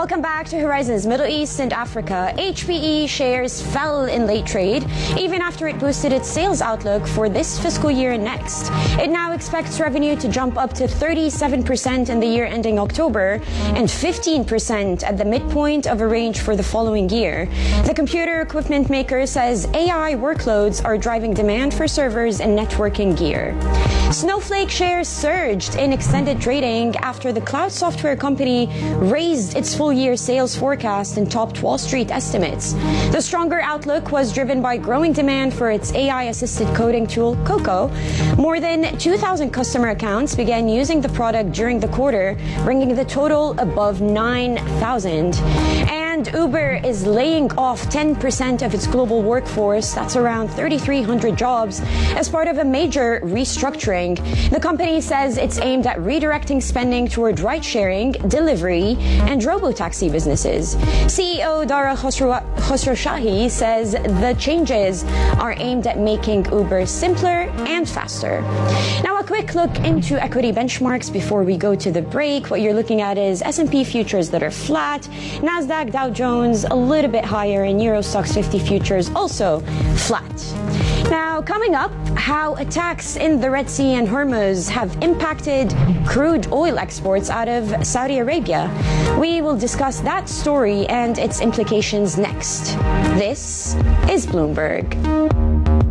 Welcome back to Horizons Middle East and Africa. HPE shares fell in late trade, even after it boosted its sales outlook for this fiscal year and next. It now expects revenue to jump up to 37% in the year ending October and 15% at the midpoint of a range for the following year. The computer equipment maker says AI workloads are driving demand for servers and networking gear. Snowflake shares surged in extended trading after the cloud software company raised its full-year sales forecast and topped Wall Street estimates. The stronger outlook was driven by growing demand for its AI-assisted coding tool, Coco. More than 2,000 customer accounts began using the product during the quarter, bringing the total above 9,000. And Uber is laying off 10% of its global workforce, that's around 3,300 jobs, as part of a major restructuring. The company says it's aimed at redirecting spending toward ride-sharing, delivery, and robotaxi businesses. CEO Dara Khosrowshahi says the changes are aimed at making Uber simpler and faster. Now, a quick look into equity benchmarks before we go to the break. What you're looking at is S&P futures that are flat, NASDAQ, Dow Jones a little bit higher, and Euro Stoxx 50 futures also flat. Now, coming up, how attacks in the Red Sea and Hormuz have impacted crude oil exports out of Saudi Arabia. We will discuss that story and its implications next. This is Bloomberg.